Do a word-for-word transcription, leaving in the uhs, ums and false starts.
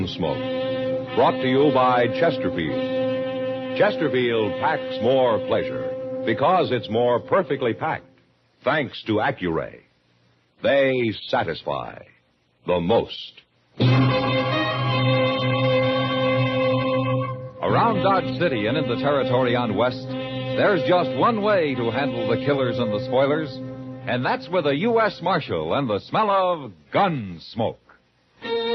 Gunsmoke, brought to you by Chesterfield. Chesterfield packs more pleasure because it's more perfectly packed, thanks to Accuray. They satisfy the most. Around Dodge City and in the territory on West, there's just one way to handle the killers and the spoilers, and that's with a U S Marshal and the smell of gun smoke.